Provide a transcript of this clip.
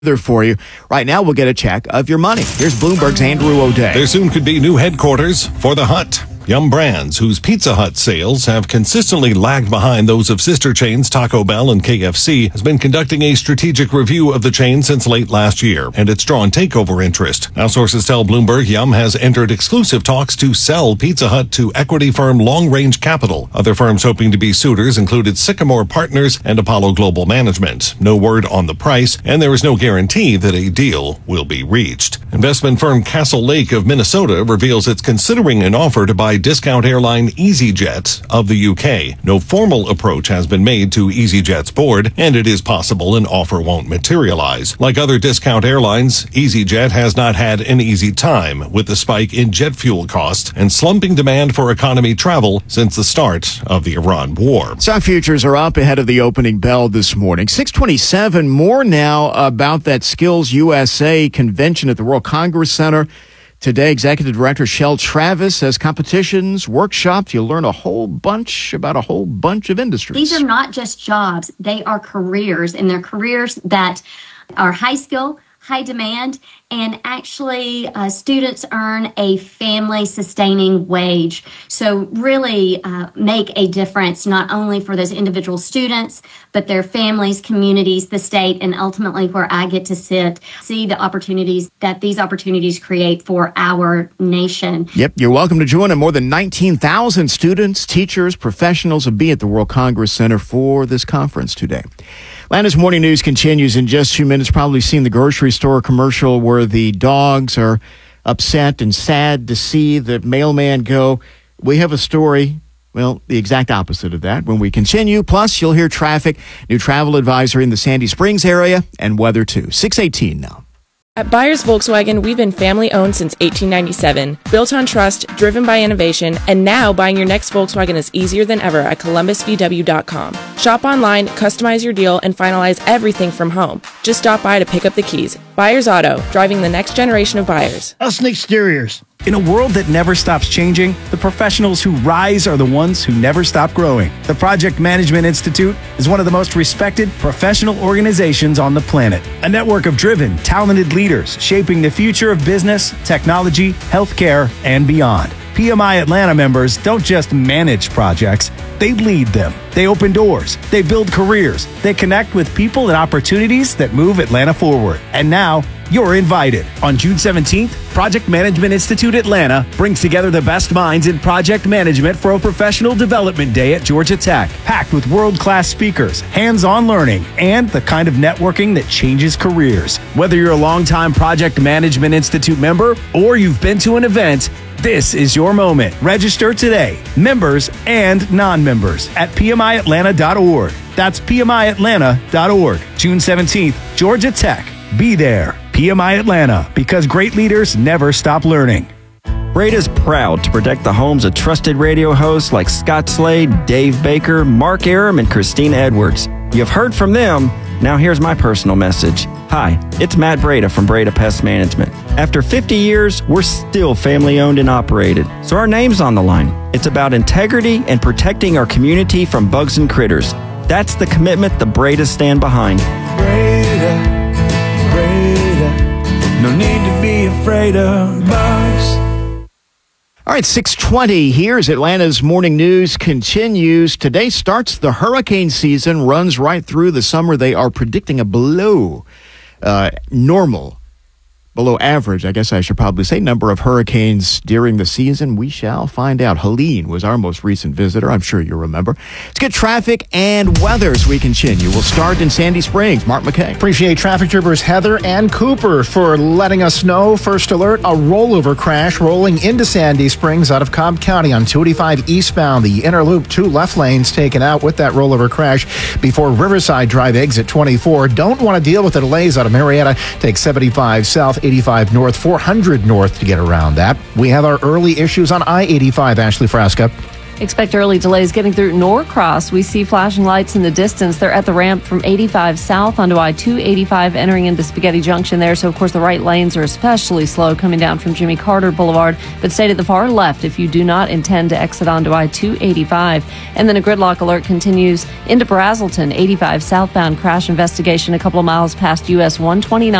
For you. Right now, we'll get a check of your money. Here's Bloomberg's Andrew O'Day. There soon could be new headquarters for The Hut. Yum Brands, whose Pizza Hut sales have consistently lagged behind those of sister chains Taco Bell and KFC, has been conducting a strategic review of the chain since late last year, and it's drawn takeover interest. Now, sources tell Bloomberg Yum has entered exclusive talks to sell Pizza Hut to equity firm Long Range Capital. Other firms hoping to be suitors included Sycamore Partners and Apollo Global Management. No word on the price, and there is no guarantee that a deal will be reached. Investment firm Castle Lake of Minnesota reveals it's considering an offer to buy discount airline EasyJet of the UK. No formal approach has been made to EasyJet's board, and it is possible an offer won't materialize. Like other discount airlines, EasyJet has not had an easy time with the spike in jet fuel costs and slumping demand for economy travel since the start of the Iran war. Stock futures are up ahead of the opening bell this morning. 627. More now about that Skills USA convention at the World Congress Center. Today, Executive Director Shel Travis says competitions, workshops, you'll learn a whole bunch about a whole bunch of industries. These are not just jobs, they are careers, and they're careers that are high skill, high demand, and actually students earn a family-sustaining wage. So really make a difference not only for those individual students, but their families, communities, the state, and ultimately where I get to see the opportunities that these opportunities create for our nation. Yep, you're welcome to join. More than 19,000 students, teachers, professionals will be at the World Congress Center for this conference today. Atlanta's Morning News continues in just 2 minutes. Probably seen the grocery store commercial where the dogs are upset and sad to see the mailman go. We have a story, well, the exact opposite of that when we continue. Plus, you'll hear traffic, new travel advisory in the Sandy Springs area, and weather too. 6:18 now. At Byers Volkswagen, we've been family-owned since 1897, built on trust, driven by innovation, and now buying your next Volkswagen is easier than ever at ColumbusVW.com. Shop online, customize your deal, and finalize everything from home. Just stop by to pick up the keys. Byers Auto, driving the next generation of buyers. Usne Exteriors. In a world that never stops changing, the professionals who rise are the ones who never stop growing. The Project Management Institute is one of the most respected professional organizations on the planet. A network of driven, talented leaders shaping the future of business, technology, healthcare, and beyond. PMI Atlanta members don't just manage projects, they lead them. They open doors, they build careers, they connect with people and opportunities that move Atlanta forward. And now, you're invited. On June 17th, Project Management Institute Atlanta brings together the best minds in project management for a professional development day at Georgia Tech, packed with world-class speakers, hands-on learning, and the kind of networking that changes careers. Whether you're a longtime Project Management Institute member or you've been to an event, this is your moment. Register today, members and non-members, at PMIAtlanta.org. That's PMIAtlanta.org. June 17th, Georgia Tech. Be there. PMI Atlanta, because great leaders never stop learning. Breda's proud to protect the homes of trusted radio hosts like Scott Slade, Dave Baker, Mark Aram, and Christina Edwards. You've heard from them. Now here's my personal message. Hi, it's Matt Breda from Breda Pest Management. After 50 years, we're still family-owned and operated, so our name's on the line. It's about integrity and protecting our community from bugs and critters. That's the commitment the Bredas stand behind. Breda. No need to be afraid of bugs. All right, 6:20. Here's Atlanta's Morning News continues. Today starts the hurricane season, runs right through the summer. They are predicting a below average, I guess I should probably say, number of hurricanes during the season. We shall find out. Helene was our most recent visitor. I'm sure you remember. Let's get traffic and weather as we continue. We'll start in Sandy Springs. Mark McKay. Appreciate traffic troopers Heather and Cooper for letting us know. First alert, a rollover crash rolling into Sandy Springs out of Cobb County on 285 eastbound. The inner loop, 2 left lanes taken out with that rollover crash before Riverside Drive exit 24. Don't want to deal with the delays out of Marietta. Take 75 south, 85 north, 400 north to get around that. We have our early issues on I-85, Ashley Frasca. Expect early delays getting through Norcross. We see flashing lights in the distance. They're at the ramp from 85 south onto I-285 entering into Spaghetti Junction there. So, of course, the right lanes are especially slow coming down from Jimmy Carter Boulevard, but stay to the far left if you do not intend to exit onto I-285. And then a gridlock alert continues into Brazelton, 85 southbound crash investigation a couple of miles past US 129.